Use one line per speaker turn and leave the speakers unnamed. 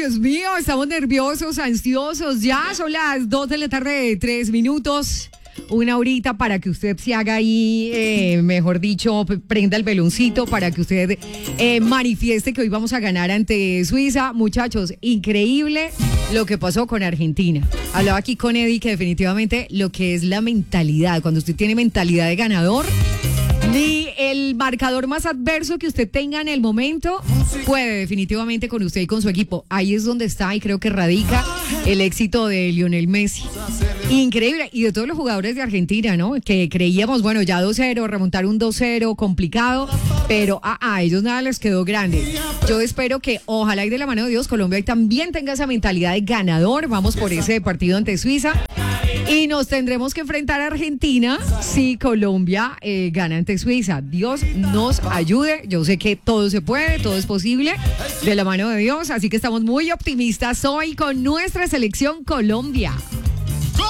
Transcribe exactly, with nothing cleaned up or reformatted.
Dios mío, estamos nerviosos, ansiosos. Ya son las dos de la tarde, tres minutos. Una horita para que usted se haga ahí, eh, mejor dicho, prenda el veloncito para que usted eh, manifieste que hoy vamos a ganar ante Suiza. Muchachos, increíble lo que pasó con Argentina. Hablaba aquí con Eddie que definitivamente lo que es la mentalidad, cuando usted tiene mentalidad de ganador, ni el marcador más adverso que usted tenga en el momento puede definitivamente con usted y con su equipo. Ahí es donde está y creo que radica el éxito de Lionel Messi. Increíble. Y de todos los jugadores de Argentina, ¿no? Que creíamos, bueno, ya dos cero, remontar un dos cero, complicado, pero a, a ellos nada les quedó grande. Yo espero que ojalá y de la mano de Dios Colombia también tenga esa mentalidad de ganador. Vamos por ese partido ante Suiza. Y nos tendremos que enfrentar a Argentina si Colombia eh, gana ante Suiza. Dios nos ayude. Yo sé que todo se puede, todo es posible de la mano de Dios. Así que estamos muy optimistas hoy con nuestra selección Colombia.